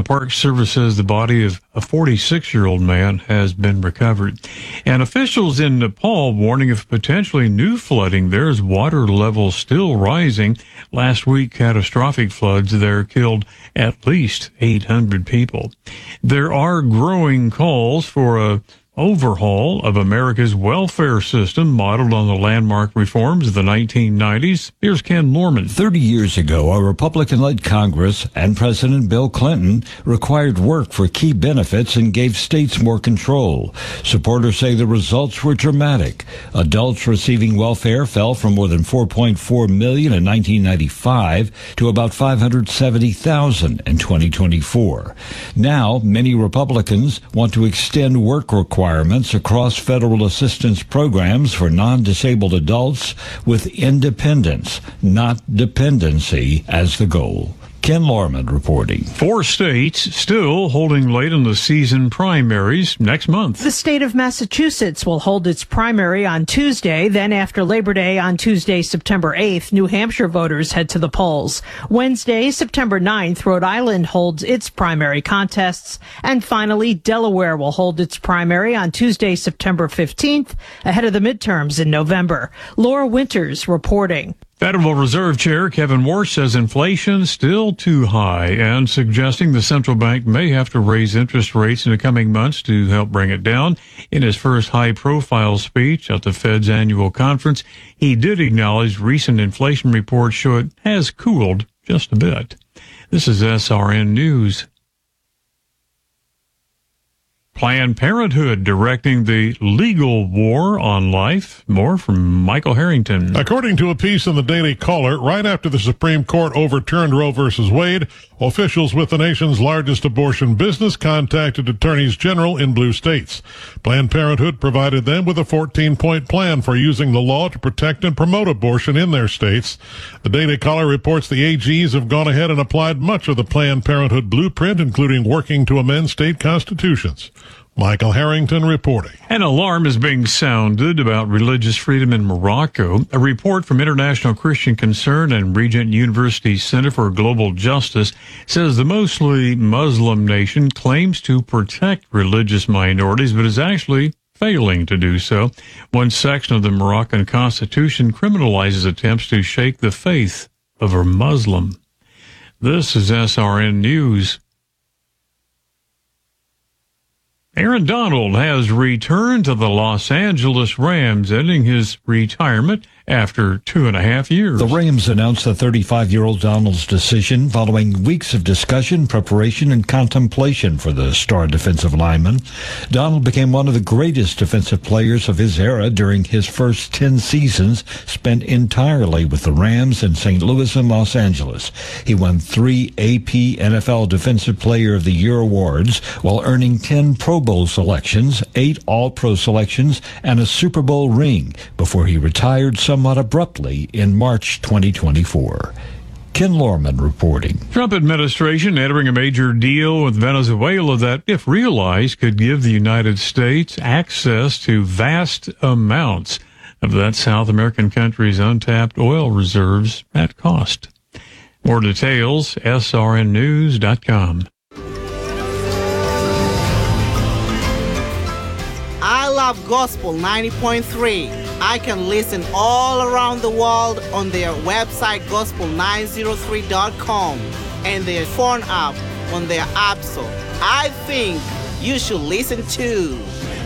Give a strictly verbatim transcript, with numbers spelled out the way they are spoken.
Park Service says the body of a forty-six-year-old man has been recovered. And officials in Nepal warning of potentially new flooding there as water levels still rising. Last week, catastrophic floods there killed at least eight hundred people. There are growing calls for a overhaul of America's welfare system modeled on the landmark reforms of the nineteen nineties. Here's Ken Lorman. Thirty years ago, a Republican-led Congress and President Bill Clinton required work for key benefits and gave states more control. Supporters say the results were dramatic. Adults receiving welfare fell from more than four point four million in nineteen ninety-five to about five hundred seventy thousand in twenty twenty-four. Now, many Republicans want to extend work requirements requirements across federal assistance programs for non-disabled adults with independence, not dependency, as the goal. Ken Lorman reporting. Four states still holding late in the season primaries next month. The state of Massachusetts will hold its primary on Tuesday. Then after Labor Day on Tuesday, September eighth, New Hampshire voters head to the polls. Wednesday, September ninth, Rhode Island holds its primary contests. And finally, Delaware will hold its primary on Tuesday, September fifteenth, ahead of the midterms in November. Laura Winters reporting. Federal Reserve Chair Kevin Warsh says inflation still too high and suggesting the central bank may have to raise interest rates in the coming months to help bring it down. In his first high-profile speech at the Fed's annual conference, he did acknowledge recent inflation reports show it has cooled just a bit. This is S R N News. Planned Parenthood directing the legal war on life. More from Michael Harrington. According to a piece in the Daily Caller, right after the Supreme Court overturned Roe versus Wade, officials with the nation's largest abortion business contacted attorneys general in blue states. Planned Parenthood provided them with a fourteen-point plan for using the law to protect and promote abortion in their states. The Daily Caller reports the A Gs have gone ahead and applied much of the Planned Parenthood blueprint, including working to amend state constitutions. Michael Harrington reporting. An alarm is being sounded about religious freedom in Morocco. A report from International Christian Concern and Regent University Center for Global Justice says the mostly Muslim nation claims to protect religious minorities, but is actually failing to do so. One section of the Moroccan constitution criminalizes attempts to shake the faith of a Muslim. This is S R N News. Aaron Donald has returned to the Los Angeles Rams, ending his retirement after two and a half years. The Rams announced the thirty-five-year-old Donald's decision following weeks of discussion, preparation, and contemplation for the star defensive lineman. Donald became one of the greatest defensive players of his era during his first ten seasons spent entirely with the Rams in Saint Louis and Los Angeles. He won three A P N F L Defensive Player of the Year awards while earning ten Pro Bowl selections, eight All-Pro selections, and a Super Bowl ring before he retired somewhat abruptly in March twenty twenty-four. Ken Lorman reporting. Trump administration entering a major deal with Venezuela that, if realized, could give the United States access to vast amounts of that South American country's untapped oil reserves at cost. More details, S R N news dot com. I love Gospel ninety point three. I can listen all around the world on their website gospel nine oh three dot com and their phone app on their app store. I think you should listen too.